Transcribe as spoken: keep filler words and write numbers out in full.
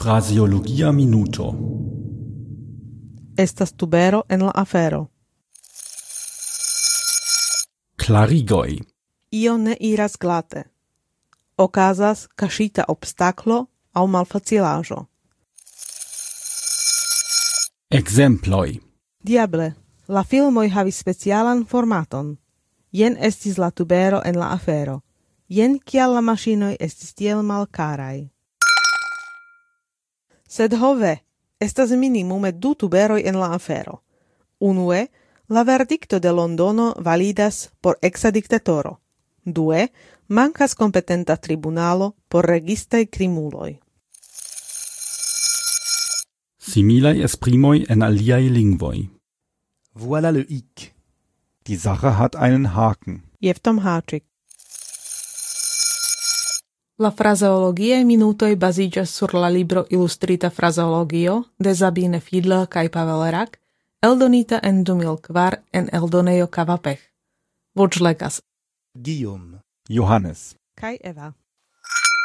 Fraseologia minuto. Estas tubero en la afero. Klarigoj. Io ne iras glate. Okazas kaŝita obstaklo aŭ malfacilaĵo. Ekzemploj. Diable, la filmoj havis specialan formaton. Jen estis la tubero en la afero. Jen kial la maŝinoj estis tiel malkaraj. Sed ho ve, estas minimume du tuberoj en la afero. Unue, la verdikto de Londono validas por eksa diktatoro. Due, mankas kompetenta tribunalo por registaj krimuloj. Similaj esprimoj en aliaj lingvoj. Voilà le hic. Die Sache hat einen Haken. Jeftom Háčik. La frazeologiae minutoj baziĝas sur la libro Ilustrita frazeologio de Sabine Fiedler kaj Pavel Rak, eldonita en du mil kvar en eldonejo Kavapech. Voĉlegas Guillaume. Johannes. kaj Eva.